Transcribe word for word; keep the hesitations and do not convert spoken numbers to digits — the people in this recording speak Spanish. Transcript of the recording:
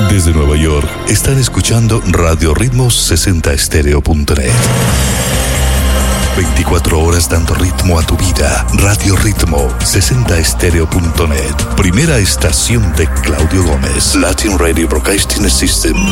Desde Nueva York, están escuchando Radio Ritmo sesenta Estéreo punto net. veinticuatro horas dando ritmo a tu vida. Radio Ritmo sesenta Estéreo punto net. Primera estación de Claudio Gómez. Latin Radio Broadcasting System.